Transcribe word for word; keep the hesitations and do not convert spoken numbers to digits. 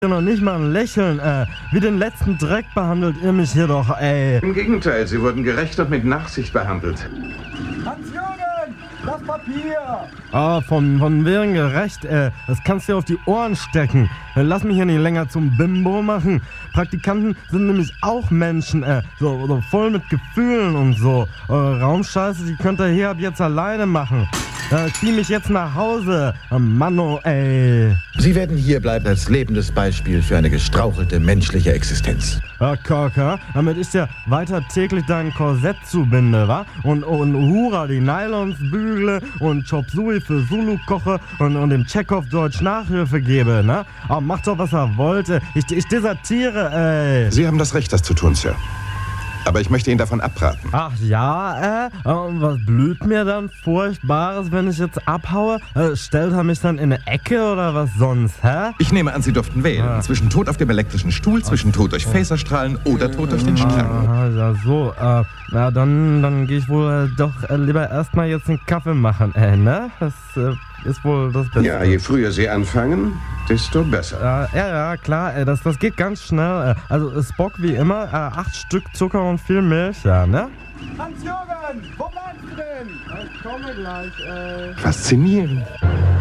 noch nicht mal ein Lächeln, äh, wie den letzten Dreck behandelt ihr mich hier doch, ey. Im Gegenteil, Sie wurden gerecht und mit Nachsicht behandelt. Hans-Jürgen, das Papier! Ah, von, von wegen gerecht, äh, das kannst du dir auf die Ohren stecken. Äh, Lass mich hier nicht länger zum Bimbo machen. Praktikanten sind nämlich auch Menschen, äh, so, so voll mit Gefühlen und so. Eure Raumscheiße, die könnt ihr hier ab jetzt alleine machen. Äh, zieh mich jetzt nach Hause. Oh, Mann, ey. Sie werden hier bleiben als lebendes Beispiel für eine gestrauchelte menschliche Existenz. Ja, Korker, damit ich dir weiter täglich dein Korsett zubinde, wa? Und, und Hura die Nylons bügle und Chop Suey für Zulu koche und, und dem Tschechow Deutsch Nachhilfe gebe, ne? Aber macht doch, was er wollte. Ich, ich desertiere, ey. Sie haben das Recht, das zu tun, Sir. Aber ich möchte Ihnen davon abraten. Ach ja, äh, und was blüht mir dann Furchtbares, wenn ich jetzt abhaue? Äh, stellt er mich dann in eine Ecke oder was sonst, hä? Ich nehme an, Sie durften wählen. Ah. Zwischen Tod auf dem elektrischen Stuhl, zwischen Tod durch Phaserstrahlen oder Tod durch den Strang. Aha, ja so, äh, na dann, dann gehe ich wohl äh, doch äh, lieber erstmal jetzt einen Kaffee machen, äh, ne? Das äh, ist wohl das Beste. Ja, je früher Sie anfangen, desto besser. Äh, ja, ja, klar, äh, das, das geht ganz schnell. Äh, also äh, Spock wie immer, äh, acht Stück Zucker und viel Milch, ja, ne? Hans-Jürgen, wo bleibst du denn? Ich komme gleich, ey. Faszinierend.